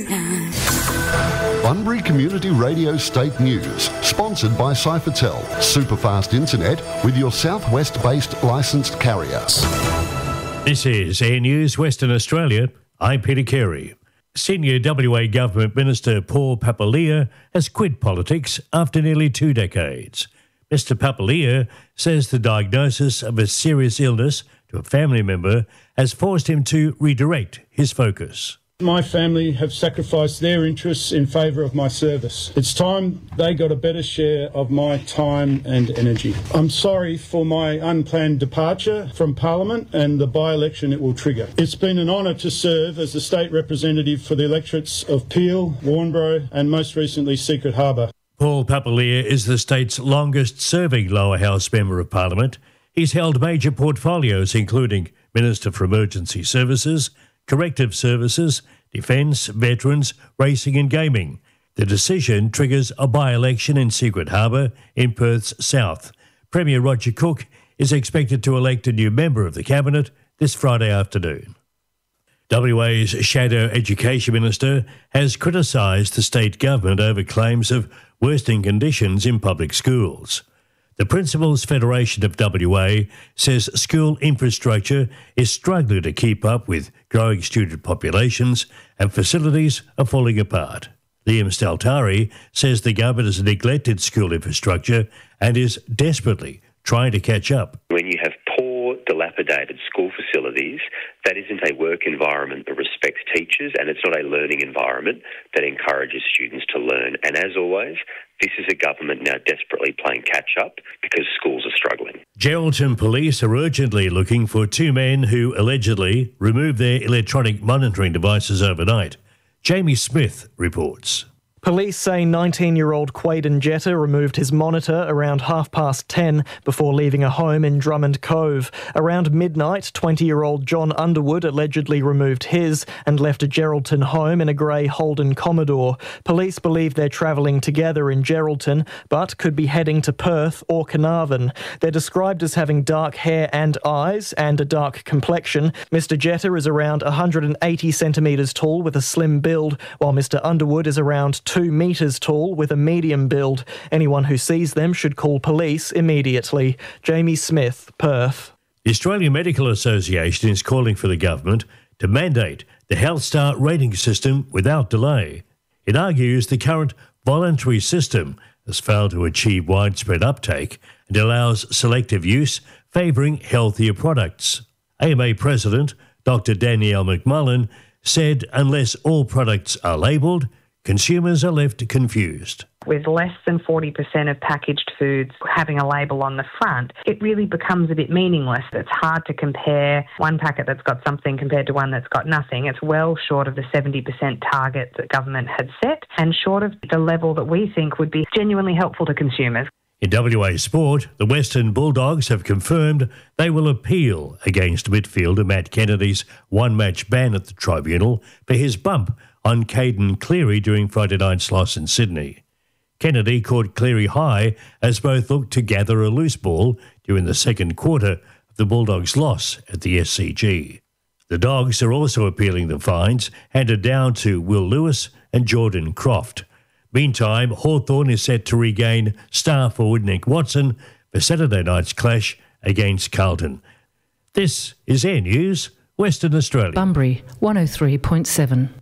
Bunbury Community Radio State News, sponsored by Cyphertel, superfast internet with your southwest-based licensed carrier. This is Air News Western Australia. I'm Peter Carey. Senior WA Government Minister Paul Papalia has quit politics after nearly 2 decades. Mr Papalia says the diagnosis of a serious illness to a family member has forced him to redirect his focus. My family have sacrificed their interests in favour of my service. It's time they got a better share of my time and energy. I'm sorry for my unplanned departure from Parliament and the by-election it will trigger. It's been an honour to serve as the state representative for the electorates of Peel, Warnbro and most recently Secret Harbour. Paul Papalia is the state's longest-serving lower house member of Parliament. He's held major portfolios including Minister for Emergency Services, Corrective Services, Defence, Veterans, Racing and Gaming. The decision triggers a by-election in Secret Harbour in Perth's south. Premier Roger Cook is expected to elect a new member of the Cabinet this Friday afternoon. WA's Shadow Education Minister has criticised the state government over claims of worsening conditions in public schools. The Principals Federation of WA says school infrastructure is struggling to keep up with growing student populations and facilities are falling apart. Liam Staltari says the government has neglected school infrastructure and is desperately trying to catch up. When you have poor, dilapidated school facilities, that isn't a work environment that respects teachers, and it's not a learning environment that encourages students to learn. And as always, this is a government now desperately playing catch-up because schools are struggling. Geraldton police are urgently looking for 2 men who allegedly removed their electronic monitoring devices overnight. Jamie Smith reports. Police say 19-year-old Quaden Jetta removed his monitor around 10:30 before leaving a home in Drummond Cove. Around midnight, 20-year-old John Underwood allegedly removed his and left a Geraldton home in a grey Holden Commodore. Police believe they're travelling together in Geraldton, but could be heading to Perth or Carnarvon. They're described as having dark hair and eyes and a dark complexion. Mr Jetta is around 180 centimetres tall with a slim build, while Mr Underwood is around 2 metres tall with a medium build. Anyone who sees them should call police immediately. Jamie Smith, Perth. The Australian Medical Association is calling for the government to mandate the Health Star rating system without delay. It argues the current voluntary system has failed to achieve widespread uptake and allows selective use, favouring healthier products. AMA President Dr Danielle McMullen said unless all products are labelled, consumers are left confused. With less than 40% of packaged foods having a label on the front, it really becomes a bit meaningless. It's hard to compare one packet that's got something compared to one that's got nothing. It's well short of the 70% target that government had set and short of the level that we think would be genuinely helpful to consumers. In WA sport, the Western Bulldogs have confirmed they will appeal against midfielder Matt Kennedy's one-match ban at the tribunal for his bump on Caden Cleary during Friday night's loss in Sydney. Kennedy caught Cleary high as both looked to gather a loose ball during the second quarter of the Bulldogs' loss at the SCG. The Dogs are also appealing the fines handed down to Will Lewis and Jordan Croft. Meantime, Hawthorn is set to regain star forward Nick Watson for Saturday night's clash against Carlton. This is Air News, Western Australia. Bunbury, 103.7.